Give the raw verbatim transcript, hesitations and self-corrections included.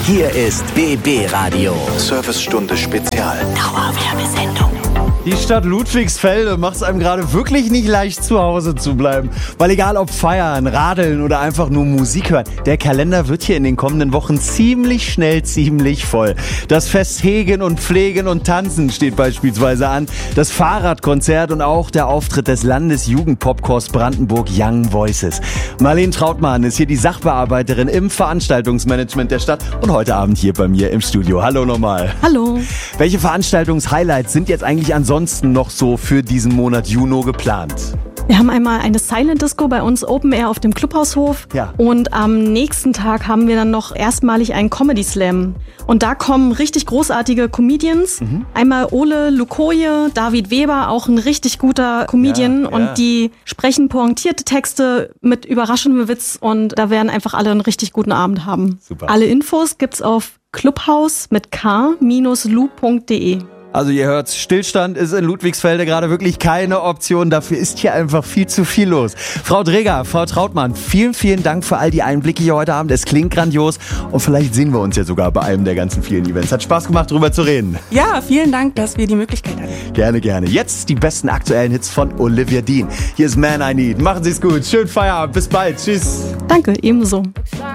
Hier ist B B Radio. Servicestunde Spezial. Dauerwerbesendung. Die Stadt Ludwigsfelde macht es einem gerade wirklich nicht leicht, zu Hause zu bleiben. Weil egal ob feiern, radeln oder einfach nur Musik hören, der Kalender wird hier in den kommenden Wochen ziemlich schnell ziemlich voll. Das Fest Hegen und Pflegen und Tanzen steht beispielsweise an. Das Fahrradkonzert und auch der Auftritt des Landesjugendpopchors Brandenburg Young Voices. Marlene Trautmann ist hier die Sachbearbeiterin im Veranstaltungsmanagement der Stadt und heute Abend hier bei mir im Studio. Hallo nochmal. Hallo. Welche Veranstaltungshighlights sind jetzt eigentlich ansonsten noch so für diesen Monat Juni geplant? Wir haben einmal eine Silent Disco bei uns Open Air auf dem Clubhaushof. Ja. Und am nächsten Tag haben wir dann noch erstmalig einen Comedy Slam. Und da kommen richtig großartige Comedians. Mhm. Einmal Ole Lukoje, David Weber, auch ein richtig guter Comedian. Ja, ja. Und die sprechen pointierte Texte mit überraschendem Witz. Und da werden einfach alle einen richtig guten Abend haben. Super. Alle Infos gibt's auf clubhaus mit k bindestrich lu punkt de. Also ihr hört, Stillstand ist in Ludwigsfelde gerade wirklich keine Option. Dafür ist hier einfach viel zu viel los. Frau Dreger, Frau Trautmann, vielen, vielen Dank für all die Einblicke hier heute Abend. Es klingt grandios und vielleicht sehen wir uns ja sogar bei einem der ganzen vielen Events. Hat Spaß gemacht, drüber zu reden. Ja, vielen Dank, dass wir die Möglichkeit hatten. Gerne, gerne. Jetzt die besten aktuellen Hits von Olivia Dean. Hier ist Man I Need. Machen Sie es gut. Schönen Feierabend. Bis bald. Tschüss. Danke, ebenso.